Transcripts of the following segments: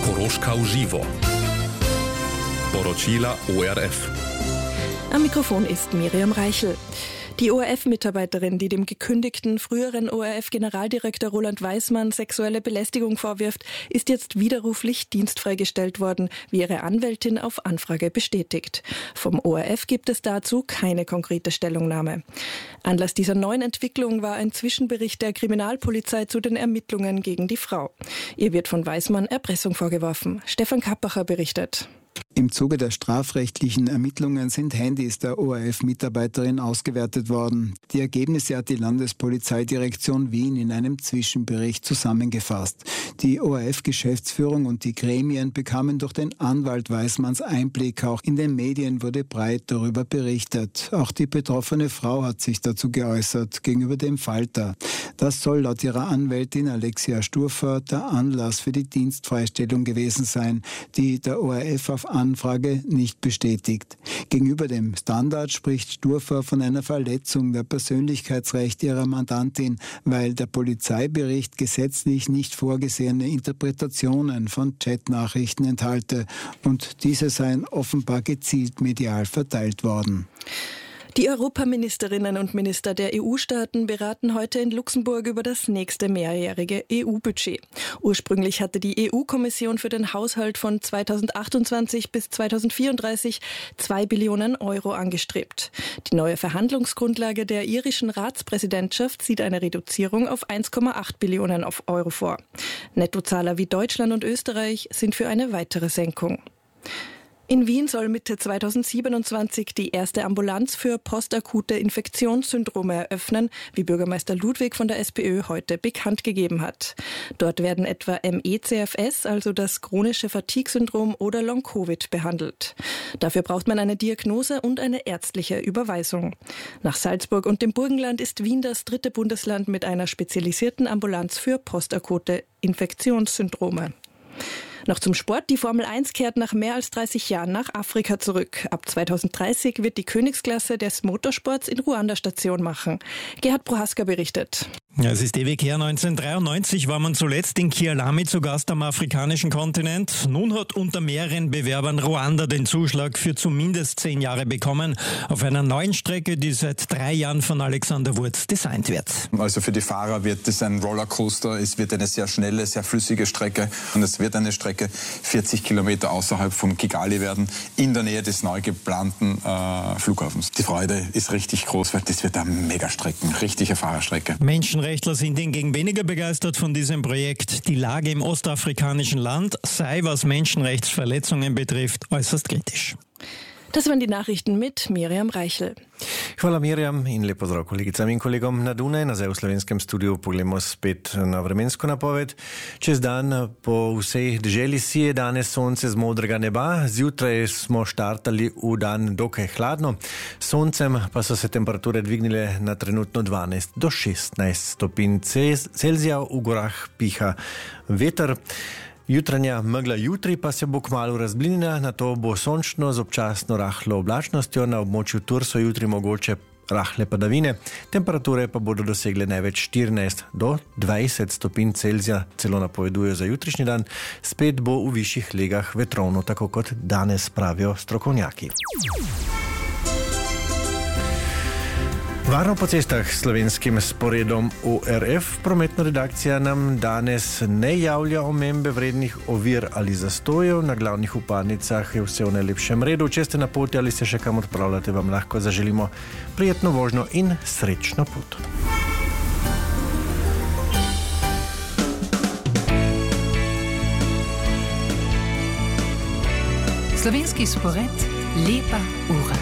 Koroška v živo. Poročila ORF. Am Mikrofon ist Miriam Reichel. Die ORF-Mitarbeiterin, die dem gekündigten früheren ORF-Generaldirektor Roland Weismann sexuelle Belästigung vorwirft, ist jetzt widerruflich dienstfreigestellt worden, wie ihre Anwältin auf Anfrage bestätigt. Vom ORF gibt es dazu keine konkrete Stellungnahme. Anlass dieser neuen Entwicklung war ein Zwischenbericht der Kriminalpolizei zu den Ermittlungen gegen die Frau. Ihr wird von Weismann Erpressung vorgeworfen. Stefan Kappacher berichtet. Im Zuge der strafrechtlichen Ermittlungen sind Handys der ORF-Mitarbeiterin ausgewertet worden. Die Ergebnisse hat die Landespolizeidirektion Wien in einem Zwischenbericht zusammengefasst. Die ORF-Geschäftsführung und die Gremien bekamen durch den Anwalt Weismanns Einblick. Auch in den Medien wurde breit darüber berichtet. Auch die betroffene Frau hat sich dazu geäußert gegenüber dem Falter. Das soll laut ihrer Anwältin Alexia Sturfer der Anlass für die Dienstfreistellung gewesen sein, die der ORF auf Anfrage nicht bestätigt. Gegenüber dem Standard spricht Sturfer von einer Verletzung der Persönlichkeitsrechte ihrer Mandantin, weil der Polizeibericht gesetzlich nicht vorgesehene Interpretationen von Chatnachrichten enthalte und diese seien offenbar gezielt medial verteilt worden. Die Europaministerinnen und Minister der EU-Staaten beraten heute in Luxemburg über das nächste mehrjährige EU-Budget. Ursprünglich hatte die EU-Kommission für den Haushalt von 2028 bis 2034 2 Billionen Euro angestrebt. Die neue Verhandlungsgrundlage der irischen Ratspräsidentschaft sieht eine Reduzierung auf 1,8 Billionen Euro vor. Nettozahler wie Deutschland und Österreich sind für eine weitere Senkung. In Wien soll Mitte 2027 die erste Ambulanz für postakute Infektionssyndrome eröffnen, wie Bürgermeister Ludwig von der SPÖ heute bekannt gegeben hat. Dort werden etwa ME/CFS, also das chronische Fatigue-Syndrom oder Long-Covid behandelt. Dafür braucht man eine Diagnose und eine ärztliche Überweisung. Nach Salzburg und dem Burgenland ist Wien das dritte Bundesland mit einer spezialisierten Ambulanz für postakute Infektionssyndrome. Noch zum Sport. Die Formel 1 kehrt nach mehr als 30 Jahren nach Afrika zurück. Ab 2030 wird die Königsklasse des Motorsports in Ruanda Station machen. Gerhard Prohaska berichtet. Ja, es ist ewig her. 1993 war man zuletzt in Kialami zu Gast am afrikanischen Kontinent. Nun hat unter mehreren Bewerbern Ruanda den Zuschlag für zumindest 10 Jahre bekommen auf einer neuen Strecke, die seit 3 Jahren von Alexander Wurz designt wird. Also für die Fahrer wird es ein Rollercoaster. Es wird eine sehr schnelle, sehr flüssige Strecke und es wird eine Strecke 40 Kilometer außerhalb vom Kigali werden, in der Nähe des neu geplanten Flughafens. Die Freude ist richtig groß, weil das wird eine Megastrecke, richtige Fahrerstrecke. Menschenrechtler sind hingegen weniger begeistert von diesem Projekt. Die Lage im ostafrikanischen Land sei, was Menschenrechtsverletzungen betrifft, äußerst kritisch. Das waren die Nachrichten mit Miriam Reichel. Hvala Miriam in lep pozdrav kolegicam in kolegom na Dunaj. Nazaj v slovenskem studiu poglejmo spet na vremensko napoved. Čez dan po vsej deželi sije danes sonce z modrega neba. Zjutraj smo štartali v dan dokaj hladno. Soncem pa so se temperature dvignile na trenutno 12 do 16 stopinj Celzija. V gorah piha veter. Jutranja megla jutri pa se bo kmalu razblinila, nato bo sončno z občasno rahlo oblačnostjo, na območju Turso jutri mogoče rahle padavine, temperature pa bodo dosegle največ 14 do 20 stopinj Celzija, celo napovedujejo za jutrišnji dan, spet bo v višjih legah vetrovno, tako kot danes pravijo strokovnjaki. Varno po cestah s slovenskim sporedom ORF. Prometna redakcija nam danes ne javlja omembe vrednih ovir ali zastojev. Na glavnih vpadnicah je vse v najlepšem redu. Če ste na poti ali se še kam odpravljate, vam lahko zaželimo prijetno vožnjo in srečno pot. Slovenski spored, lepa ura.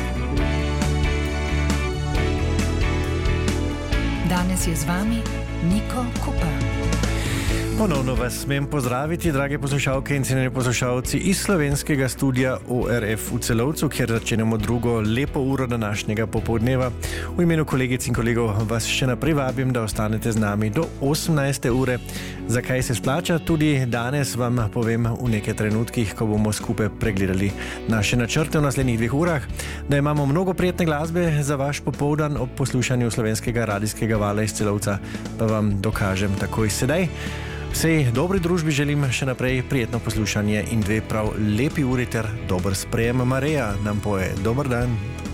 Danes je z vami Niko Kupa. Ponovno vas smem pozdraviti, drage poslušalke in cenjeni poslušalci iz slovenskega studia ORF v Celovcu, kjer začenjamo drugo lepo uro današnjega popoldneva. V imenu kolegic in kolegov vas še naprej vabim, da ostanete z nami do 18. ure. Zakaj se splača? Tudi danes vam povem v nekaj trenutkih, ko bomo skupaj pregledali naše načrte v naslednjih 2 urah. Da imamo mnogo prijetne glasbe za vaš popoldan ob poslušanju slovenskega radijskega vala iz Celovca, pa vam dokažem takoj sedaj. Vsej dobri družbi želim še naprej prijetno poslušanje in 2 prav lepi uri ter dober sprejem. Mareja nam poje. Dober dan.